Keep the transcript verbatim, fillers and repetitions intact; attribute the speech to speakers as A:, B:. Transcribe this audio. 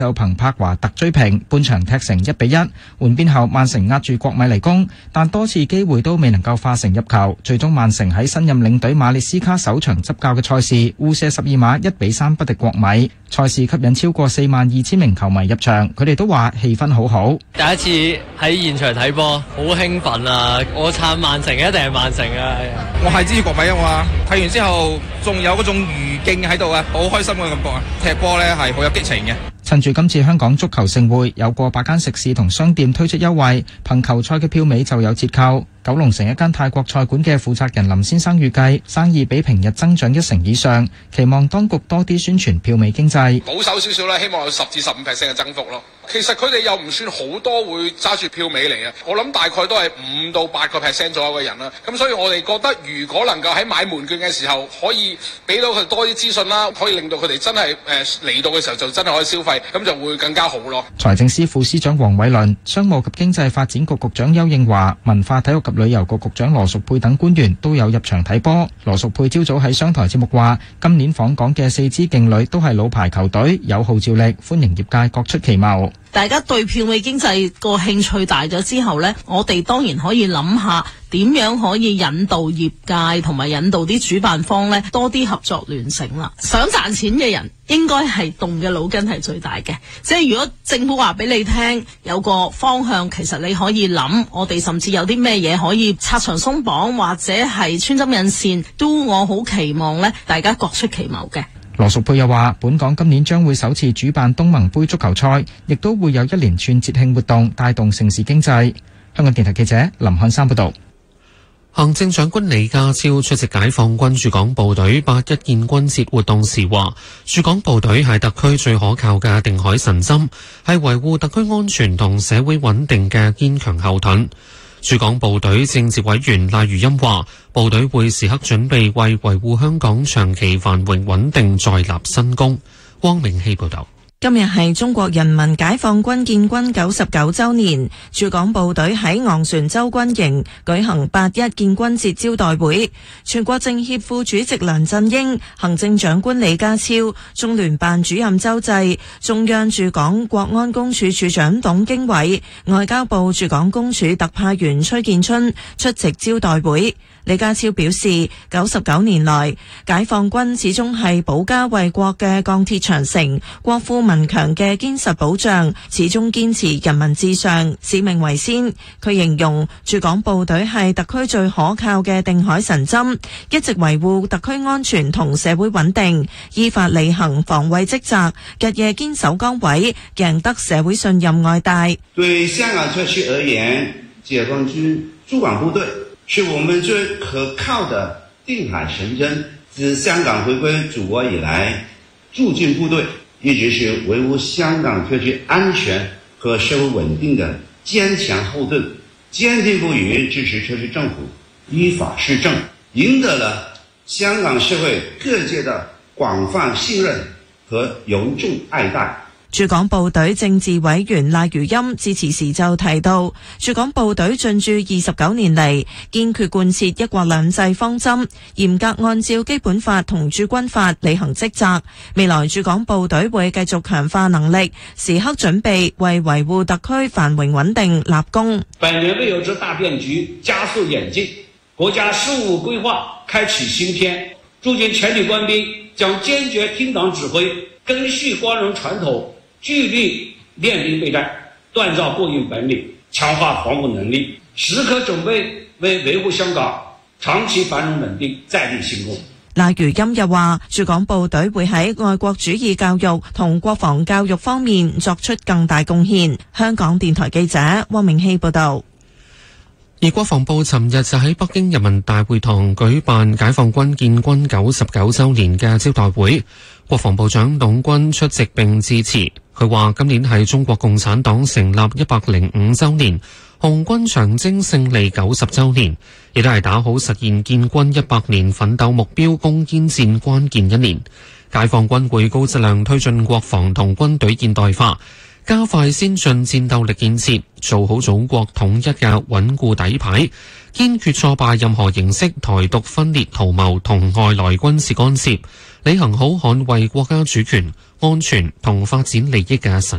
A: 就憑柏華特追平，半場踢成一比一。換邊後，曼城壓住國米嚟攻，但多次機會都未能夠化成入球。最終曼城喺新任領隊馬列斯卡首場執教嘅賽事，互射十二碼一比三不敵國米。賽事吸引超過四萬二千名球迷入場，佢哋都話氣氛好好。
B: 第一次喺現場睇波，好興奮啊！我撐曼城，一定係曼城啊！
C: 我係支持國米啊嘛，睇完之後仲有嗰種餘勁喺度啊，好開心嘅感覺啊！踢波呢係好有激情嘅。
A: 趁住今次香港足球盛會，有過百間食肆同商店推出優惠，憑球賽嘅票尾就有折扣。九龍城一間泰國菜館嘅負責人林先生預計生意比平日增長一成以上，期望當局多啲宣傳票尾經濟。
D: 保守少少啦，希望有十至十五 percent 嘅增幅咯。其實佢哋又唔算好多會揸住票尾嚟啊，我諗大概都係五到八個 percent 左右嘅人啦。咁所以我哋覺得，如果能夠喺買門券嘅時候可以俾到佢多啲資訊啦，可以令到佢哋真係誒嚟到嘅時候就真係可以消費，咁就會更加好咯。
A: 財政司副司長黃偉綸、商務及經濟發展局局長邱應華、文化體育及旅遊局局長羅淑佩等官員都有入場睇波。羅淑佩朝早喺商台節目話，今年訪港嘅四支勁旅都係老牌球隊，有號召力，歡迎業界各出奇謀。
E: 大家對票尾經濟個興趣大咗之後呢，我哋當然可以諗下點樣可以引導業界同埋引導啲主辦方呢多啲合作聯成啦。想賺錢嘅人應該係動嘅腦筋係最大嘅，即係如果政府話俾你聽有個方向，其實你可以諗，我哋甚至有啲咩嘢可以拆牆鬆綁或者係穿針引線，都我好期望呢大家各出奇謀嘅。
A: 羅淑佩又話，本港今年將會首次主辦東盟杯足球賽，亦都會有一連串節慶活動帶動城市經濟。香港電台記者林漢山報道。
F: 行政長官李家超出席解放軍駐港部隊八一建軍節活動時話，駐港部隊係特區最可靠嘅定海神針，係維護特區安全同社會穩定嘅堅強後盾。駐港部隊政治委員賴如欽話，部隊會時刻準備為維護香港長期繁榮穩定再立新功。汪明希報道。
G: 今日係中國人民解放軍建軍九十九週年，駐港部隊喺昂船洲軍營舉行八一建軍節招待會。全國政協副主席梁振英、行政長官李家超、中聯辦主任周濟、中央駐港國安公署署長董經緯、外交部駐港公署特派員崔建春出席招待會。李家超表示，九十九年來，解放軍始終係保家衛國嘅鋼鐵長城，國富民強嘅堅實保障，始終堅持人民至上，使命為先。佢形容駐港部隊係特區最可靠嘅定海神針，一直維護特區安全同社會穩定，依法履行防衛職責，日夜堅守崗位，贏得社會信任愛戴。
H: 對香港特區而言，解放軍駐港部隊是我們最可靠的定海神針。自香港回歸祖國以來，駐軍部隊一直是維護香港特區安全和社會穩定的堅強後盾，堅定不移支持特區政府依法施政，贏得了香港社會各界的廣泛信任和由衷愛戴。
G: 駐港部隊政治委員賴如欽致辭時就提到，駐港部隊進駐二十九年嚟，堅決貫徹一國兩制方針，嚴格按照基本法同駐軍法履行職責。未來駐港部隊會繼續強化能力，時刻準備為維護特區繁榮穩定立功。
I: 本年未有之大變局加速演進，國家事務規劃開啟新篇。駐軍全體官兵將堅決聽黨指揮，根續光榮傳統，聚力練兵備戰，鍛造過硬本領，強化防務能力，時刻準備為維護香港長期繁榮穩定再立新功。
G: 賴如欽又話，駐港部隊會喺愛國主義教育同國防教育方面作出更大貢獻。香港電台記者汪明希報道。
F: 而國防部尋日就喺北京人民大會堂舉辦解放軍建軍九十九週年嘅招待會，國防部長董軍出席並致辭。佢話今年係中國共產黨成立一百零五週年，紅軍長征勝利九十週年，亦都係打好實現建軍一百年奮鬥目標攻堅戰關鍵一年。解放軍會高質量推進國防同軍隊現代化，加快先進戰鬥力建設，做好祖國統一嘅穩固底牌，堅決挫敗任何形式台獨分裂圖謀同外來軍事干涉，履行好捍衛國家主權、安全同發展利益嘅神